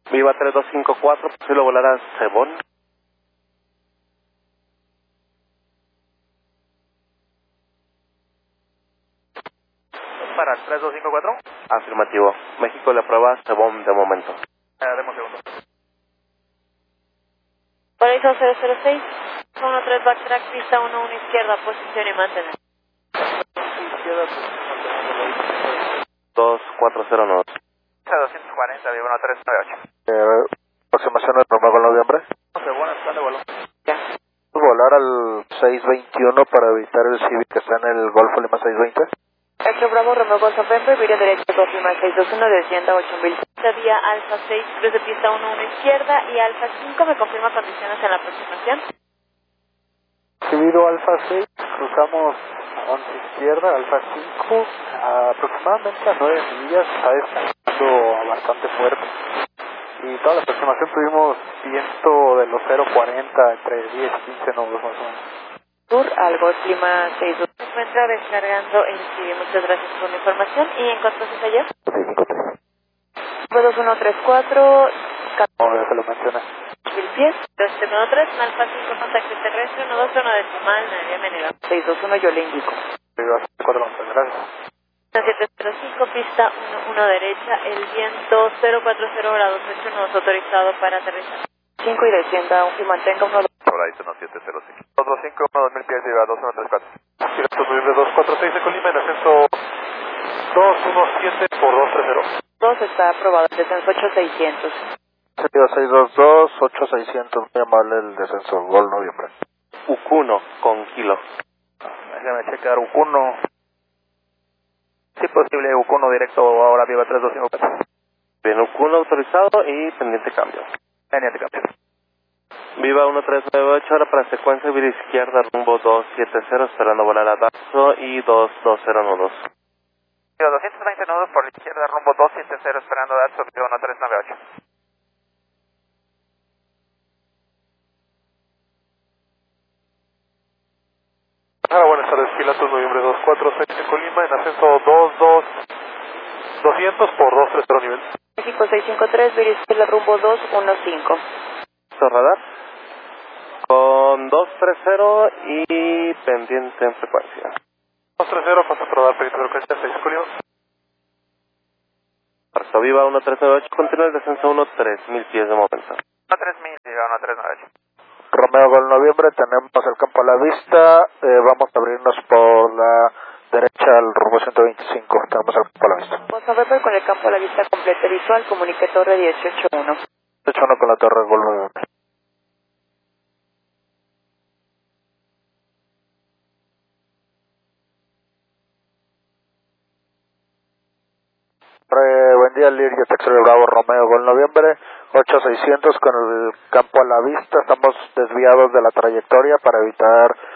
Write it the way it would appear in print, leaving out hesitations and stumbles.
Viva 3254, posible volar a Cebón. Para 3254. Afirmativo. México le aprueba Cebón de momento. Demos un segundo. Paraíso 006, 13 backtrack, pista 11 izquierda, posición y mantener. Izquierda, 2409. 240, viva 1398. Aproximación del Romeo con noviembre. Bueno, está de vuelo. Ya. Volar al 621 para evitar el Civic que está en el Golfo Lima 620. Echo Bravo, Romeo Golf November, vía derecha, Golf Lima 621, descienda 8000. Vía Alfa 6, cruz de pista 11 izquierda y Alfa 5, me confirma condiciones en la aproximación. Recibido Alfa 6, cruzamos a 11 izquierda, Alfa 5, aproximadamente a 9 millas, está descansando bastante fuerte. Y toda la aproximación tuvimos viento de los 0.40, entre 10 y 15 nudos más o menos. Sur al Golf Lima 62. Se encuentra descargando en sí. Muchas gracias por la información. ¿Y en cuánto se ayer? 2134. No, ya se lo mencioné. 1010, 213, Alfa 5, contacto terrestre, 121 decimal, Nadia Menega. 621, yo le indico. Gracias. 705, pista 11 derecha, el viento 040 grados 8 nudos autorizado para aterrizar. 5 y descienda y mantenga 1. Horizon 705. 225, 2000 pies, llega 2134. Directo noviembre 246 de Colima, en ascenso 217 por 230. 2 está aprobado, el descenso 8600. Sentido 622, 8600, muy amable el descenso, Gol noviembre. Ucuno con kilo. Déjame checar U1. Sí, posible U1 directo ahora, viva 3254. Bien, Ucuno autorizado y pendiente cambio. Pendiente cambio. Viva 1398, ahora para secuencia vía izquierda, rumbo 270, esperando volar a Daxo y 220 nudos. Viva 220 nudos por la izquierda, rumbo 270, esperando Datsun, viva 1398. Buenas tardes, pilotos, noviembre 246 de Colima, en ascenso 200 por 230 nivel. México 653, vía izquierda, rumbo 215. Radar con 230 y pendiente en frecuencia. 230, paso por radar, pendiente de frecuencia 6 Colima. Parto Viva 1398, continúa el descenso 3000 pies de momento. 3000, llega 1398. Romeo Gol noviembre, tenemos el campo a la vista, vamos a abrirnos por la derecha al rumbo 125, tenemos el campo a la vista. Vamos a ver con el campo a la vista completa visual, comunique torre 181. 181 con la torre Gol noviembre. Buen día, Liria, Texas Bravo, Romeo Gol noviembre, 8600 con el campo a la vista, estamos desviados de la trayectoria para evitar